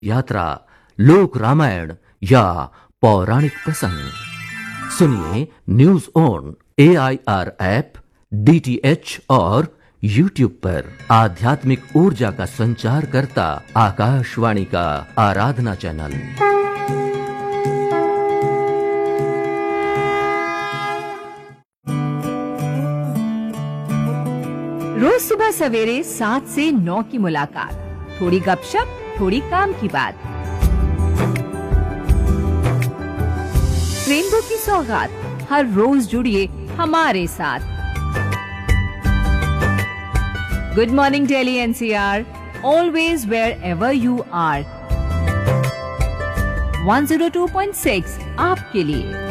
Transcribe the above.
यात्रा, लोक रामायण या पौराणिक प्रसंग सुनिए news on AIR app, DTH और YouTube पर। आध्यात्मिक ऊर्जा का संचार करता आकाशवाणी का आराधना चैनल। रोज सुबह सवेरे 7 से 9 की मुलाकात, थोड़ी गपशप, थोड़ी काम की बात। रेनबो की सौगात, हर रोज जुड़िए हमारे साथ। Good morning Delhi NCR, always wear ever you are. 102.6 आपके लिए।